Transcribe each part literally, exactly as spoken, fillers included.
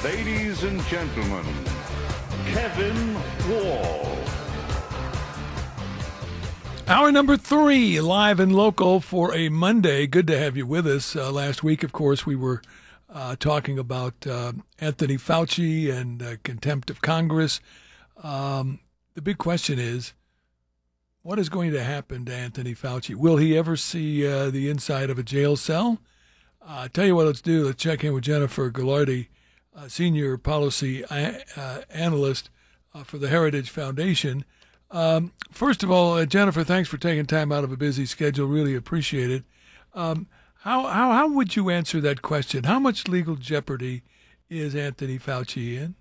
Ladies and gentlemen, Kevin Wall. Hour number three, live and local for a Monday. Good to have you with us. Uh, last week, of course, we were uh, talking about uh, Anthony Fauci and uh, contempt of Congress. Um, the big question is, what is going to happen to Anthony Fauci? Will he ever see uh, the inside of a jail cell? Uh, tell you what, let's do. Let's check in with Jennifer Ghilardi, uh, Senior Policy a- uh, Analyst uh, for the Heritage Foundation. Um, first of all, uh, Jennifer, thanks for taking time out of a busy schedule. Really appreciate it. Um, how, how how would you answer that question? How much legal jeopardy is Anthony Fauci in?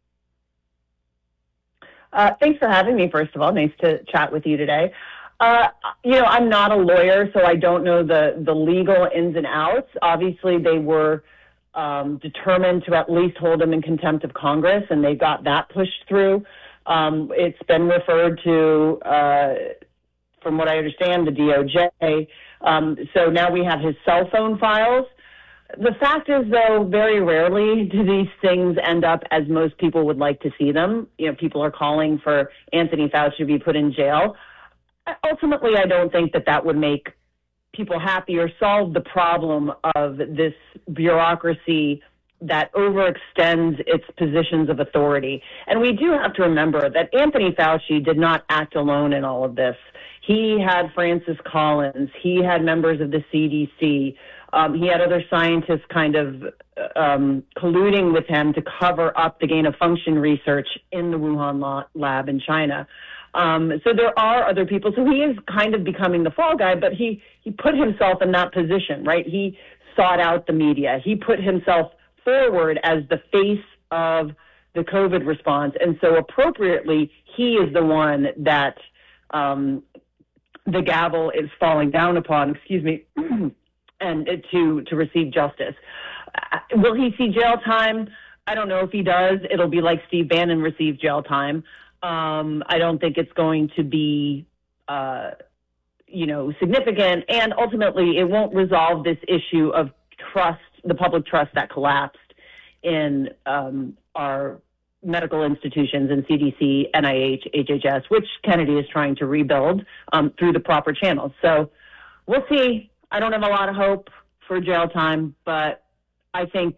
Uh, thanks for having me, first of all. Nice to chat with you today. Uh, you know, I'm not a lawyer, so I don't know the, the legal ins and outs. Obviously, they were um, determined to at least hold him in contempt of Congress, and they got that pushed through. Um, it's been referred to, uh, from what I understand, the D O J. Um, so now we have his cell phone files. The fact is, though, very rarely do these things end up as most people would like to see them. You know, people are calling for Anthony Fauci to be put in jail. Ultimately, I don't think that that would make people happy or solve the problem of this bureaucracy that overextends its positions of authority. And we do have to remember that Anthony Fauci did not act alone in all of this. He had Francis Collins. He had members of the C D C. Um, he had other scientists kind of um, colluding with him to cover up the gain-of-function research in the Wuhan lab in China. Um, so there are other people. So he is kind of becoming the fall guy, but he, he put himself in that position, right? He sought out the media. He put himself forward as the face of the COVID response. And so appropriately, he is the one that um, the gavel is falling down upon, excuse me, and to, to receive justice. Uh, will he see jail time? I don't know if he does. It'll be like Steve Bannon received jail time. Um, I don't think it's going to be, uh, you know, significant. And ultimately, it won't resolve this issue of trust, the public trust that collapsed in um, our medical institutions and C D C, N I H, H H S, which Kennedy is trying to rebuild um, through the proper channels. So we'll see. I don't have a lot of hope for jail time, but I think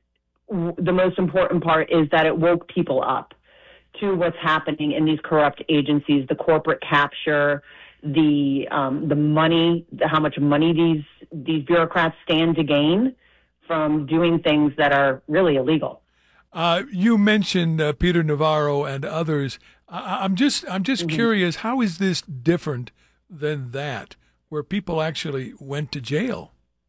w- the most important part is that it woke people up to what's happening in these corrupt agencies, the corporate capture, the um, the money, the, how much money these these bureaucrats stand to gain from doing things that are really illegal. Uh, you mentioned uh, Peter Navarro and others. I- I'm just I'm just Mm-hmm. curious. How is this different than that, where people actually went to jail?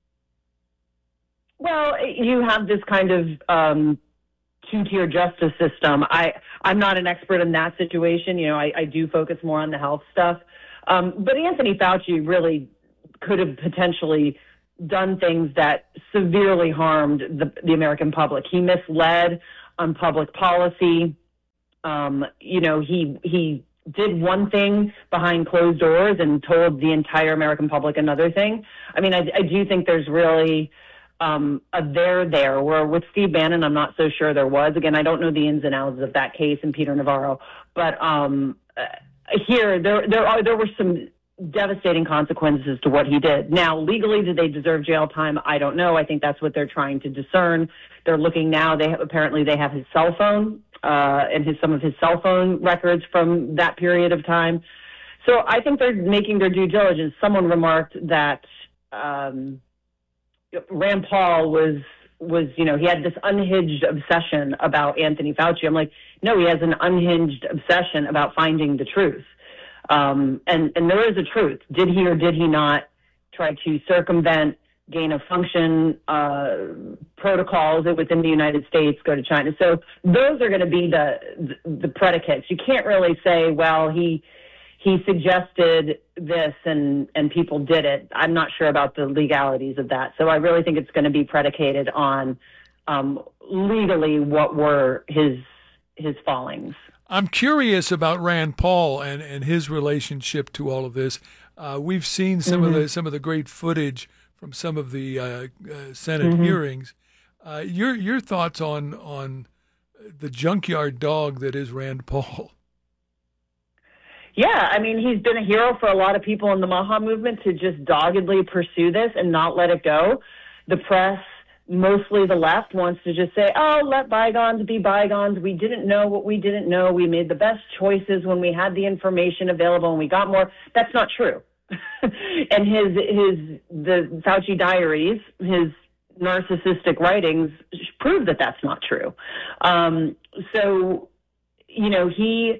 Well, you have this kind of um, two-tier justice system. I, I'm not an expert in that situation. You know, I, I do focus more on the health stuff. Um, but Anthony Fauci really could have potentially done things that severely harmed the, the American public. He misled on public policy. Um, you know, he he did one thing behind closed doors and told the entire American public another thing. I mean, I, I do think there's really um, a there there, where with Steve Bannon, I'm not so sure there was. Again, I don't know the ins and outs of that case and Peter Navarro, but um, uh, here there there are there were some devastating consequences to what he did. Now, legally, did they deserve jail time? I don't know. I think that's what they're trying to discern. They're looking now. They have, apparently they have his cell phone uh, and his some of his cell phone records from that period of time. So I think they're making their due diligence. Someone remarked that um, Rand Paul was was you know he had this unhinged obsession about Anthony Fauci. I'm like, no, he has an unhinged obsession about finding the truth. Um, and, and there is a truth. Did he or did he not try to circumvent gain of function uh, protocols within the United States, go to China? So those are going to be the, the the predicates. You can't really say, well, he he suggested this and, and people did it. I'm not sure about the legalities of that. So I really think it's going to be predicated on um, legally what were his his fallings. I'm curious about Rand Paul and, and his relationship to all of this. Uh, we've seen some Mm-hmm. of the some of the great footage from some of the uh, uh, Senate Mm-hmm. hearings. Uh, your your thoughts on on the junkyard dog that is Rand Paul? Yeah, I mean, he's been a hero for a lot of people in the MAHA movement to just doggedly pursue this and not let it go. The press, mostly the left, wants to just say, oh, let bygones be bygones. We didn't know what we didn't know. We made the best choices when we had the information available and we got more. That's not true. And his, his, the Fauci diaries, his narcissistic writings prove that that's not true. Um, so, you know, he...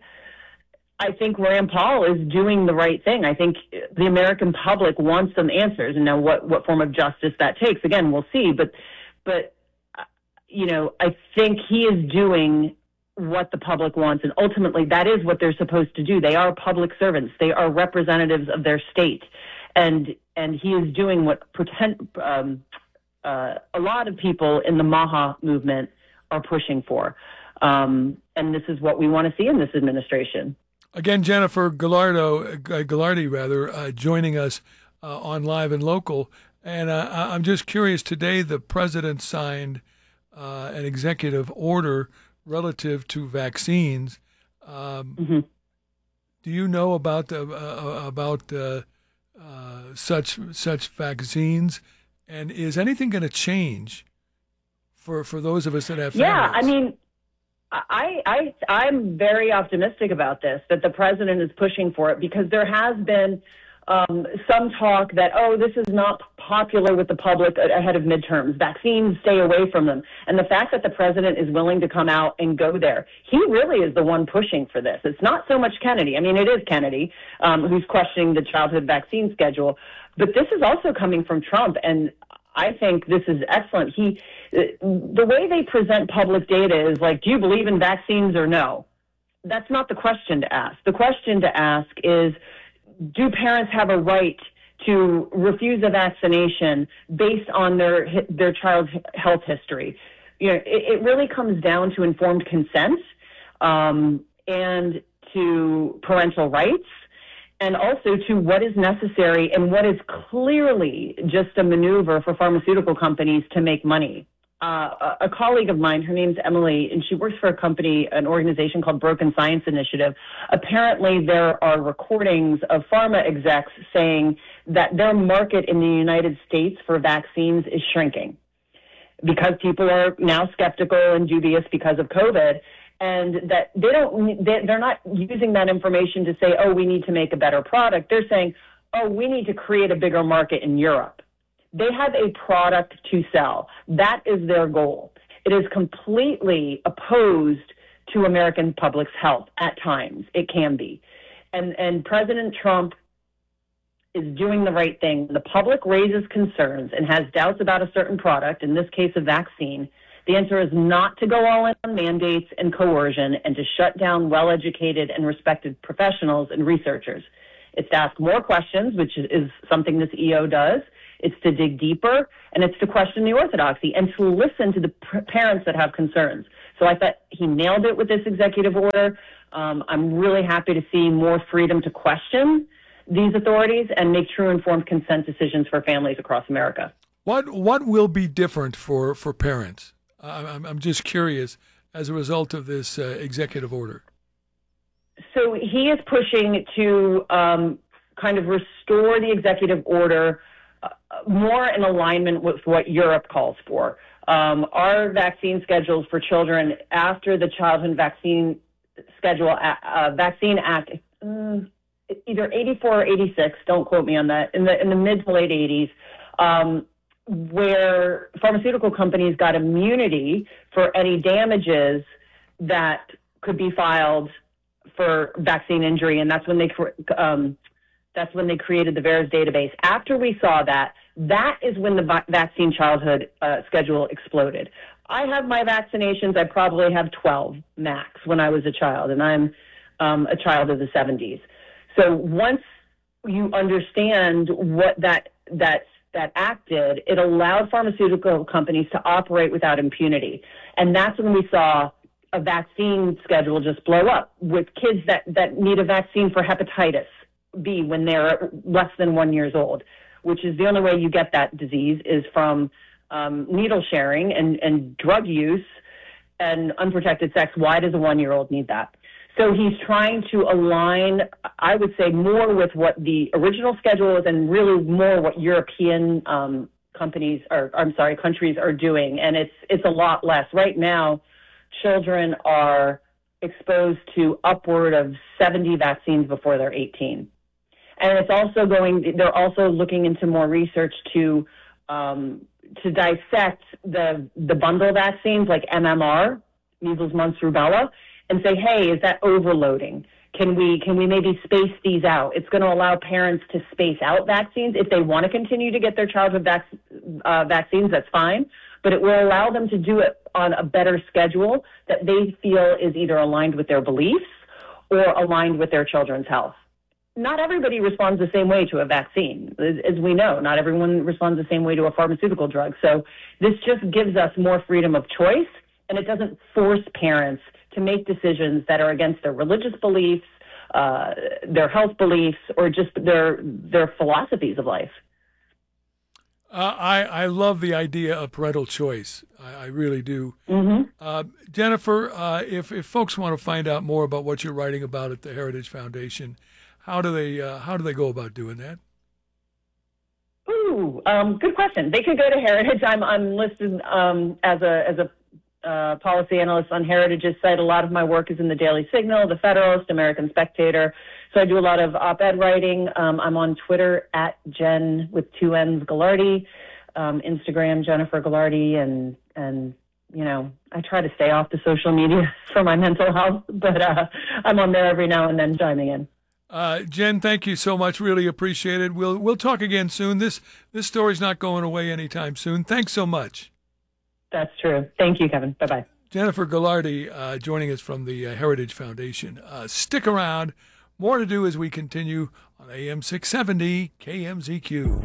I think Rand Paul is doing the right thing. I think the American public wants some answers. And now what, what form of justice that takes, again, we'll see. But, but you know, I think he is doing what the public wants. And ultimately, that is what they're supposed to do. They are public servants. They are representatives of their state. And, and he is doing what pretend, um, uh, a lot of people in the MAHA movement are pushing for. Um, and this is what we want to see in this administration. Again, Jennifer Gallardo, uh, Gallardi, rather, uh, joining us uh, on Live and Local. And uh, I'm just curious, today the president signed uh, an executive order relative to vaccines. Um, mm-hmm. Do you know about the, uh, about uh, uh, such such vaccines? And is anything going to change for, for those of us that have families? Yeah, I mean... I, I, I'm very optimistic about this, that the president is pushing for it, because there has been um, some talk that, oh, this is not popular with the public ahead of midterms. Vaccines, stay away from them. And the fact that the president is willing to come out and go there, he really is the one pushing for this. It's not so much Kennedy. I mean, it is Kennedy um, who's questioning the childhood vaccine schedule. But this is also coming from Trump, and I think this is excellent. He, the way they present public data is like, do you believe in vaccines or no? That's not the question to ask. The question to ask is, do parents have a right to refuse a vaccination based on their their child's health history? You know, it, it really comes down to informed consent um, and to parental rights, and also to what is necessary and what is clearly just a maneuver for pharmaceutical companies to make money. Uh, a, a colleague of mine, her name's Emily, and she works for a company, an organization called Broken Science Initiative. Apparently, there are recordings of pharma execs saying that their market in the United States for vaccines is shrinking because people are now skeptical and dubious because of COVID. And that they don't, they're not using that information to say, oh, we need to make a better product. They're saying, oh, we need to create a bigger market in Europe. They have a product to sell. That is their goal. It is completely opposed to American public's health at times. It can be. And, and President Trump is doing the right thing. The public raises concerns and has doubts about a certain product, in this case a vaccine. The answer is not to go all in on mandates and coercion and to shut down well-educated and respected professionals and researchers. It's to ask more questions, which is something this E O does. It's to dig deeper, and it's to question the orthodoxy and to listen to the p- parents that have concerns. So I thought he nailed it with this executive order. Um, I'm really happy to see more freedom to question these authorities and make true informed consent decisions for families across America. What what will be different for, for parents? I'm, I'm just curious as a result of this uh, executive order. So he is pushing to um, kind of restore the executive order uh, more in alignment with what Europe calls for. Um, our vaccine schedules for children after the Childhood Vaccine Schedule uh, Vaccine Act, um, either eighty-four or eighty-six, don't quote me on that, in the in the mid to late eighties, um, where pharmaceutical companies got immunity for any damages that could be filed for vaccine injury, and that's when they um, that's when they created the VAERS database. After we saw that, that is when the va- vaccine childhood uh, schedule exploded. I have my vaccinations. I probably have twelve max when I was a child, and I'm um, a child of the seventies. So once you understand what that that that act did, it allowed pharmaceutical companies to operate without impunity. And that's when we saw a vaccine schedule just blow up with kids that, that need a vaccine for hepatitis B when they're less than one years old, which is the only way you get that disease is from um, needle sharing and, and drug use and unprotected sex, why does a one-year-old need that? So he's trying to align, I would say, more with what the original schedule is and really more what European um, companies, or I'm sorry, countries are doing. And it's it's a lot less. Right now, children are exposed to upward of seventy vaccines before they're eighteen. And it's also going, they're also looking into more research to um, to dissect the the bundle vaccines like M M R, measles, mumps, rubella, and say, hey, is that overloading? Can we can we maybe space these out? It's going to allow parents to space out vaccines. If they want to continue to get their childhood vac- uh, vaccines, that's fine. But it will allow them to do it on a better schedule that they feel is either aligned with their beliefs or aligned with their children's health. Not everybody responds the same way to a vaccine. As, as we know, not everyone responds the same way to a pharmaceutical drug. So this just gives us more freedom of choice, and it doesn't force parents to make decisions that are against their religious beliefs, uh, their health beliefs, or just their their philosophies of life. Uh, I, I love the idea of parental choice. I, I really do. Mm-hmm. Uh, Jennifer, uh, if, if folks want to find out more about what you're writing about at the Heritage Foundation, how do they uh, how do they go about doing that? Ooh, um, good question. They could go to Heritage. I'm I'm listed um, as a as a uh, policy analyst on Heritage's site. A lot of my work is in the Daily Signal, the Federalist, American Spectator. So I do a lot of op-ed writing. Um, I'm on Twitter at Jen with two N's Ghilardi, um, Instagram Jennifer Ghilardi, and and you know I try to stay off the social media for my mental health, but uh, I'm on there every now and then chiming in. Uh, Jen, thank you so much. Really appreciate it. We'll we'll talk again soon. This this story's not going away anytime soon. Thanks so much. That's true. Thank you, Kevin. Bye-bye. Jennifer Ghilardi uh, joining us from the uh, Heritage Foundation. Uh, stick around. More to do as we continue on A M six seventy K M Z Q.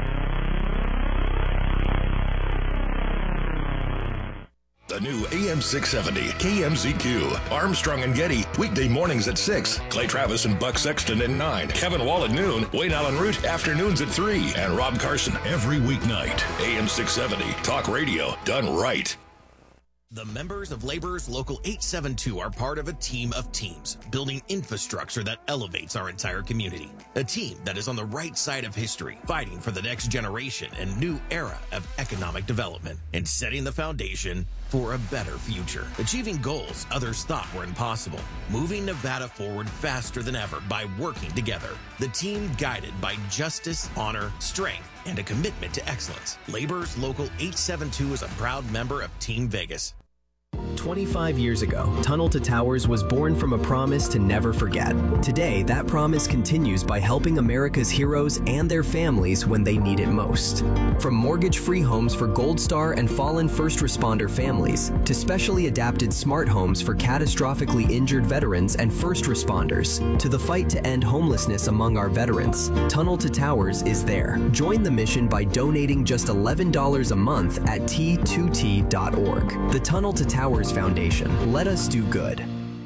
The new A M six seventy K M Z Q. Armstrong and Getty, weekday mornings at six. Clay Travis and Buck Sexton at nine. Kevin Wall at noon. Wayne Allen Root, afternoons at three. And Rob Carson every weeknight. A M six seventy, talk radio done right. The members of Laborers Local eight seventy-two are part of a team of teams, building infrastructure that elevates our entire community. A team that is on the right side of history, fighting for the next generation and new era of economic development, and setting the foundation for a better future. Achieving goals others thought were impossible. Moving Nevada forward faster than ever by working together. The team guided by justice, honor, strength, and a commitment to excellence. Laborers Local eight seventy-two is a proud member of Team Vegas. twenty-five years ago, Tunnel to Towers was born from a promise to never forget. Today, that promise continues by helping America's heroes and their families when they need it most. From mortgage-free homes for Gold Star and fallen first responder families, to specially adapted smart homes for catastrophically injured veterans and first responders, to the fight to end homelessness among our veterans, Tunnel to Towers is there. Join the mission by donating just eleven dollars a month at T two T dot org. The Tunnel to Towers Foundation. Let us do good.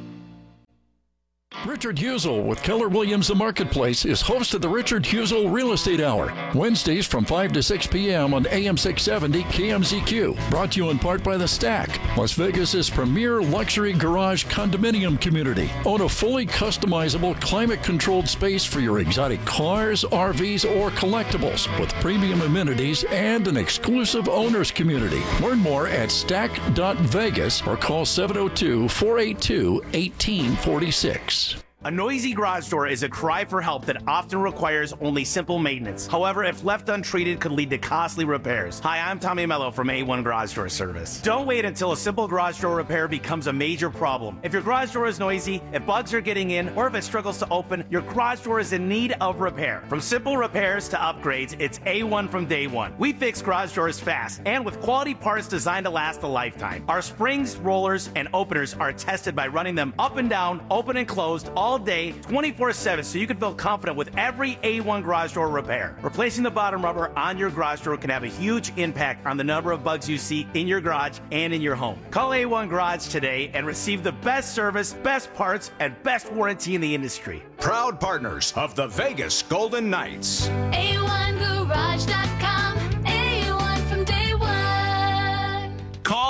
Richard Husel with Keller Williams The Marketplace is host of the Richard Husel Real Estate Hour, Wednesdays from five to six p.m. on A M six seventy K M Z Q. Brought to you in part by The Stack, Las Vegas's premier luxury garage condominium community. Own a fully customizable, climate-controlled space for your exotic cars, R Vs, or collectibles with premium amenities and an exclusive owners community. Learn more at stack dot vegas or call seven oh two, four eight two, one eight four six. A noisy garage door is a cry for help that often requires only simple maintenance. However, if left untreated, could lead to costly repairs. Hi, I'm Tommy Mello from A one Garage Door Service. Don't wait until a simple garage door repair becomes a major problem. If your garage door is noisy, if bugs are getting in, or if it struggles to open, your garage door is in need of repair. From simple repairs to upgrades, it's A one from day one. We fix garage doors fast and with quality parts designed to last a lifetime. Our springs, rollers, and openers are tested by running them up and down, open and closed, all all day, twenty-four seven, so you can feel confident with every A one garage door repair. Replacing the bottom rubber on your garage door can have a huge impact on the number of bugs you see in your garage and in your home. Call A one Garage today and receive the best service, best parts, and best warranty in the industry. Proud partners of the Vegas Golden Knights. A one garage dot com, A one from day one.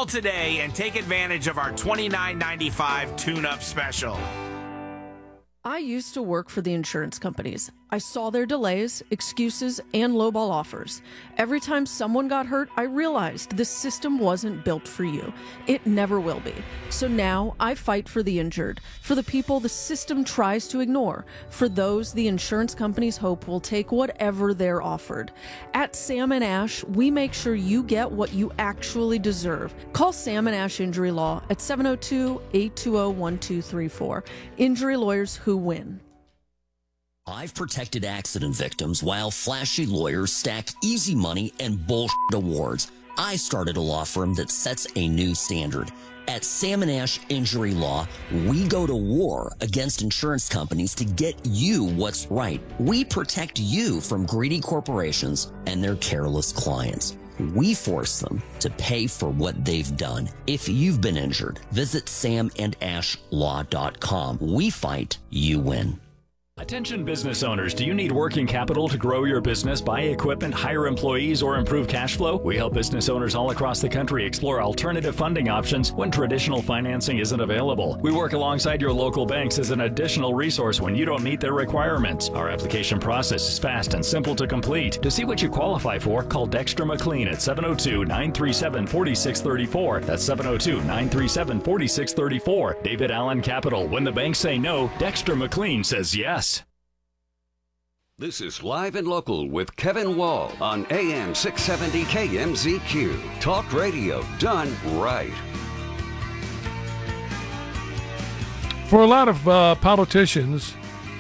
today and take advantage of our twenty-nine ninety-five tune-up special. I used to work for the insurance companies. I saw their delays, excuses, and lowball offers. Every time someone got hurt, I realized this system wasn't built for you. It never will be. So now I fight for the injured, for the people the system tries to ignore, for those the insurance companies hope will take whatever they're offered. At Sam and Ash, we make sure you get what you actually deserve. Call Sam and Ash Injury Law at seven oh two, eight two oh, one two three four. Injury lawyers who win. I've protected accident victims while flashy lawyers stack easy money and bullshit awards. I started a law firm that sets a new standard. At Sam and Ash Injury Law, we go to war against insurance companies to get you what's right. We protect you from greedy corporations and their careless clients. We force them to pay for what they've done. If you've been injured, visit sam and ash law dot com. We fight, you win. Attention business owners, do you need working capital to grow your business, buy equipment, hire employees, or improve cash flow? We help business owners all across the country explore alternative funding options when traditional financing isn't available. We work alongside your local banks as an additional resource when you don't meet their requirements. Our application process is fast and simple to complete. To see what you qualify for, call Dexter McLean at seven oh two, nine three seven, four six three four. That's seven oh two, nine three seven, four six three four. David Allen Capital. When the banks say no, Dexter McLean says yes. This is Live and Local with Kevin Wall on A M six seventy K M Z Q. Talk radio done right. For a lot of uh, politicians,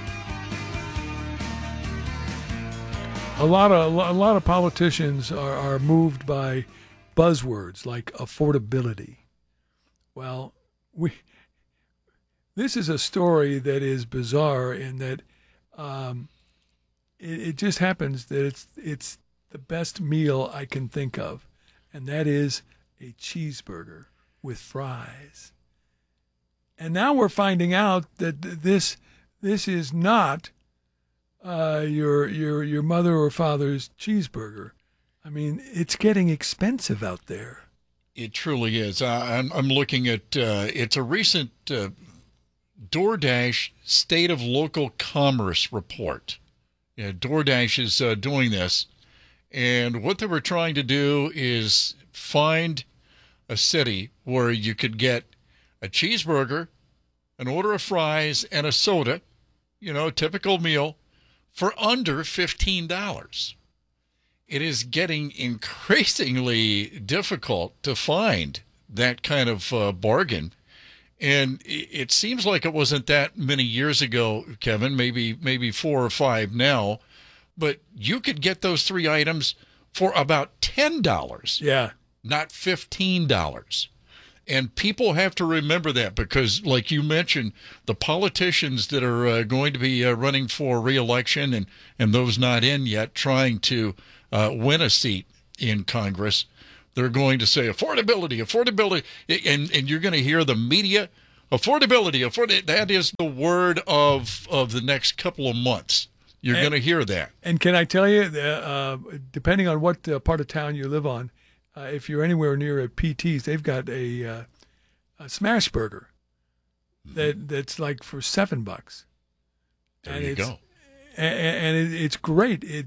a lot of a lot of politicians are, are moved by buzzwords like affordability. Well, we this is a story that is bizarre in that. Um, It, it just happens that it's it's the best meal I can think of, and that is a cheeseburger with fries. And now we're finding out that this this is not uh, your your your mother or father's cheeseburger. I mean, it's getting expensive out there. It truly is. I, I'm I'm looking at uh, it's a recent uh, DoorDash State of Local Commerce report. Yeah, DoorDash is uh, doing this, and what they were trying to do is find a city where you could get a cheeseburger, an order of fries, and a soda, you know, typical meal, for under fifteen dollars. It is getting increasingly difficult to find that kind of uh, bargain. And it seems like it wasn't that many years ago, Kevin, maybe maybe four or five now, but you could get those three items for about ten dollars. Yeah. Not fifteen dollars. And people have to remember that because, like you mentioned, the politicians that are uh, going to be uh, running for re-election and, and those not in yet trying to uh, win a seat in Congress, they're going to say affordability, affordability, and, and you're going to hear the media, affordability, afford. That is the word of of the next couple of months. You're going to hear that. And can I tell you, uh, depending on what uh, part of town you live on, uh, if you're anywhere near a P T's, they've got a, uh, a smash burger that that's like for seven bucks. There and you it's, go. And, and it, it's great. It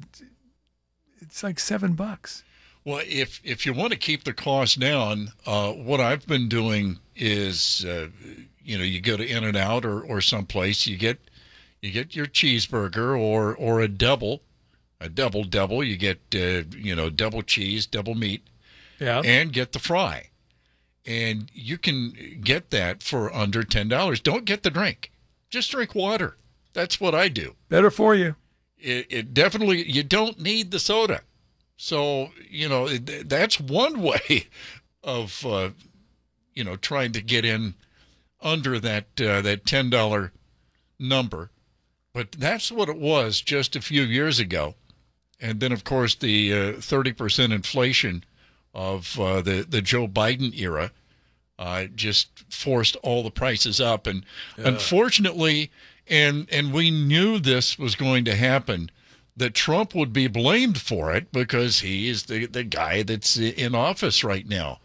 it's like seven bucks. Well, if if you want to keep the cost down, uh, what I've been doing is, uh, you know, you go to In-N-Out or, or someplace, you get you get your cheeseburger or or a double, a double double. You get uh, you know double cheese, double meat, yeah, and get the fry, and you can get that for under ten dollars. Don't get the drink, just drink water. That's what I do. Better for you. It, it definitely you don't need the soda. So, you know, that's one way of, uh, you know, trying to get in under that uh, that ten dollars number. But that's what it was just a few years ago. And then, of course, the uh, thirty percent inflation of uh, the, the Joe Biden era uh, just forced all the prices up. And yeah. unfortunately, and and we knew this was going to happen, that Trump would be blamed for it because he is the, the guy that's in office right now.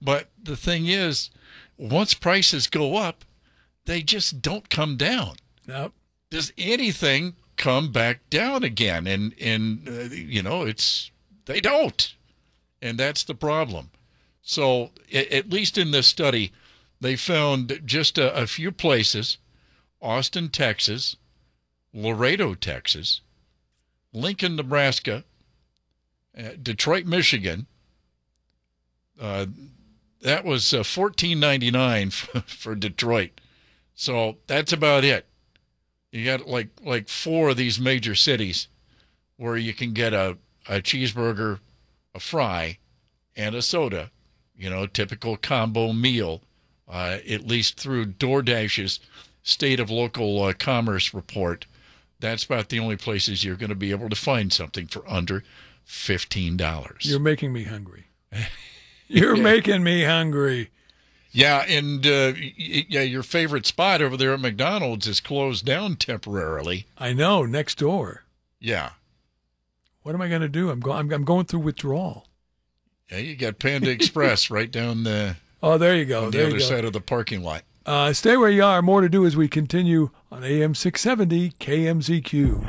But the thing is, once prices go up, they just don't come down. Nope. Does anything come back down again? And, and uh, you know, it's they don't. And that's the problem. So at least in this study, they found just a, a few places, Austin, Texas, Laredo, Texas, Lincoln, Nebraska, uh, Detroit, Michigan. Uh, that was uh, fourteen ninety-nine for, for Detroit. So that's about it. You got like like four of these major cities where you can get a, a cheeseburger, a fry, and a soda, you know, typical combo meal, uh, at least through DoorDash's State of Local uh, Commerce report. That's about the only places you're going to be able to find something for under fifteen dollars. You're making me hungry. You're yeah. making me hungry. Yeah, and uh, y- yeah, your favorite spot over there at McDonald's is closed down temporarily. I know, next door. Yeah. What am I going to do? I'm, go- I'm, I'm going through withdrawal. Yeah, you got Panda Express right down the. Oh, there you go. On the there other you go. side of the parking lot. Uh, stay where you are. More to do as we continue on A M six seventy K M Z Q.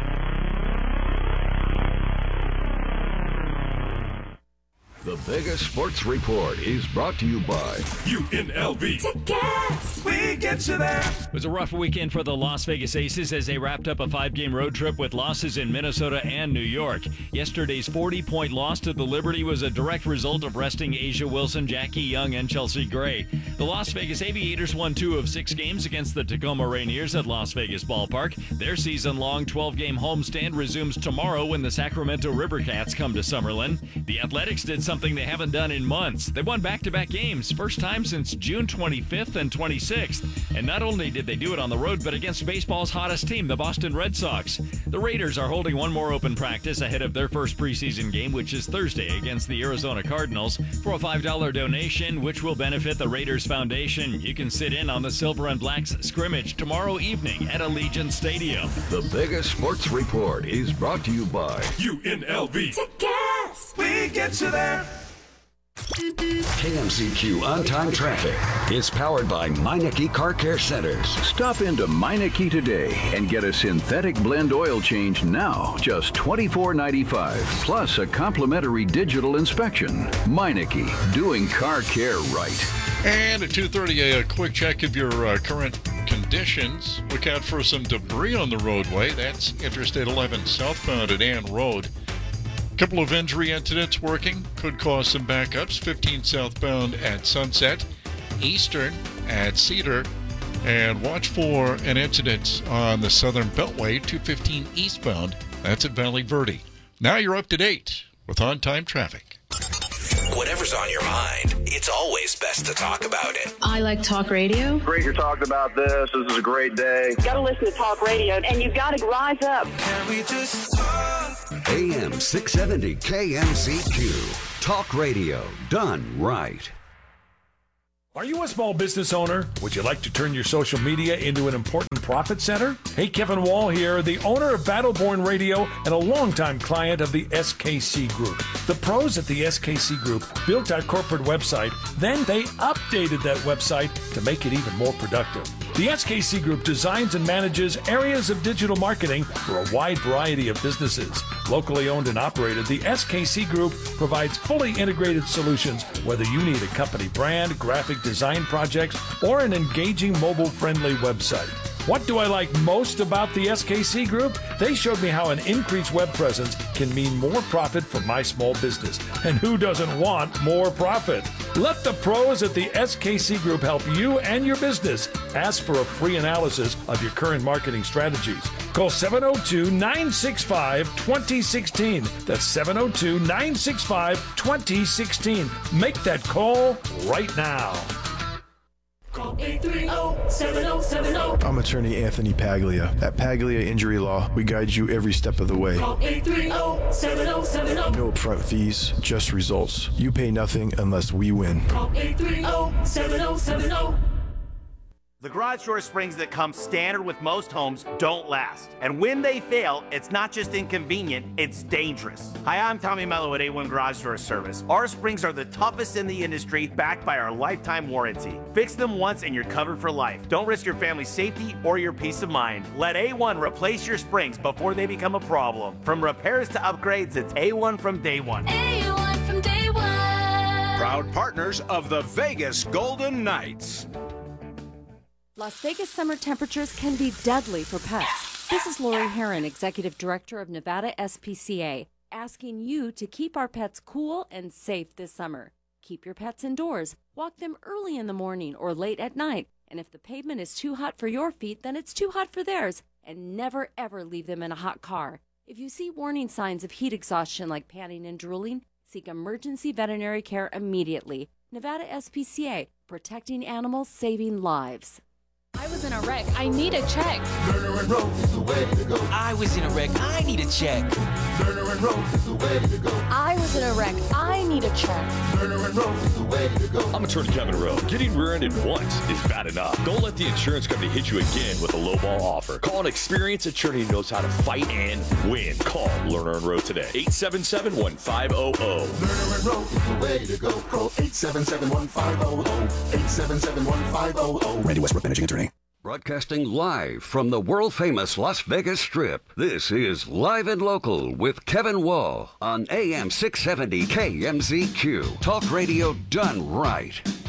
The biggest sports report is brought to you by U N L V. Tickets! We get you there. It was a rough weekend for the Las Vegas Aces as they wrapped up a five-game road trip with losses in Minnesota and New York. Yesterday's forty-point loss to the Liberty was a direct result of resting A'ja Wilson, Jackie Young, and Chelsea Gray. The Las Vegas Aviators won two of six games against the Tacoma Rainiers at Las Vegas Ballpark. Their season-long twelve-game homestand resumes tomorrow when the Sacramento River Cats come to Summerlin. The Athletics did something they haven't done in months. They won back-to-back games, first time since June twenty-fifth and twenty-sixth. And not only did they do it on the road, but against baseball's hottest team, the Boston Red Sox. The Raiders are holding one more open practice ahead of their first preseason game, which is Thursday against the Arizona Cardinals, for a five dollar donation, which will benefit the Raiders Foundation. You can sit in on the Silver and Blacks scrimmage tomorrow evening at Allegiant Stadium. The biggest sports report is brought to you by U N L V. Tickets! We get you there. K M Z Q On-Time Traffic is powered by Meineke Car Care Centers. Stop into Meineke today and get a synthetic blend oil change now, just twenty-four ninety-five, plus a complimentary digital inspection. Meineke, doing car care right. And at two thirty, a quick check of your uh, current conditions. Look out for some debris on the roadway. That's Interstate eleven southbound at Ann Road. Couple of injury incidents working could cause some backups. fifteen southbound at Sunset, Eastern at Cedar, and watch for an incident on the Southern Beltway, two fifteen eastbound. That's at Valley Verde. Now you're up to date with on-time traffic. Whatever's on your mind, it's always best to talk about it. I like talk radio. Great you're talking about this. This is a great day. You got to listen to talk radio, and you've got to rise up. Can we just talk? A M six seventy K M Z Q. Talk radio done right. Are you a small business owner? Would you like to turn your social media into an important profit center? Hey, Kevin Wall here, the owner of Battleborn Radio and a longtime client of the S K C Group. The pros at the S K C Group built our corporate website, then they updated that website to make it even more productive. The S K C Group designs and manages areas of digital marketing for a wide variety of businesses. Locally owned and operated, the S K C Group provides fully integrated solutions, whether you need a company brand, graphic design projects, or an engaging mobile-friendly website. What do I like most about the S K C Group? They showed me how an increased web presence can mean more profit for my small business. And who doesn't want more profit? Let the pros at the S K C Group help you and your business. Ask for a free analysis of your current marketing strategies. Call seven oh two, nine six five, two oh one six. That's seven oh two, nine six five, two oh one six. Make that call right now. Call eight three zero, seven zero seven zero. I'm attorney Anthony Paglia. At Paglia Injury Law, we guide you every step of the way. Call eight three zero, seven zero seven zero. No upfront fees, just results. You pay nothing unless we win. Call eight three zero, seven zero seven zero. The garage door springs that come standard with most homes don't last. And when they fail, it's not just inconvenient, it's dangerous. Hi, I'm Tommy Mello at A one Garage Door Service. Our springs are the toughest in the industry, backed by our lifetime warranty. Fix them once and you're covered for life. Don't risk your family's safety or your peace of mind. Let A one replace your springs before they become a problem. From repairs to upgrades, it's A one from day one. A one from day one. Proud partners of the Vegas Golden Knights. Las Vegas summer temperatures can be deadly for pets. This is Lori Heron, Executive Director of Nevada S P C A, asking you to keep our pets cool and safe this summer. Keep your pets indoors. Walk them early in the morning or late at night. And if the pavement is too hot for your feet, then it's too hot for theirs. And never, ever leave them in a hot car. If you see warning signs of heat exhaustion like panting and drooling, seek emergency veterinary care immediately. Nevada S P C A, protecting animals, saving lives. I was in a wreck. I need a check. Lerner and Rose is the way to go. I was in a wreck. I need a check. Lerner and Rose is the way to go. I was in a wreck. I need a check. Lerner and Rose is the way to go. I'm attorney Kevin Rowe. Getting rear-ended once is bad enough. Don't let the insurance company hit you again with a lowball offer. Call an experienced attorney who knows how to fight and win. Call Lerner and Rowe today. eight seven seven, one five zero zero. Lerner and Rose is the way to go. Call eight seven seven, one five zero zero. eight seven seven, one five zero zero. Randy Westbrook, managing attorney. Broadcasting live from the world-famous Las Vegas Strip, this is Live and Local with Kevin Wall on A M six seventy K M Z Q. Talk radio done right.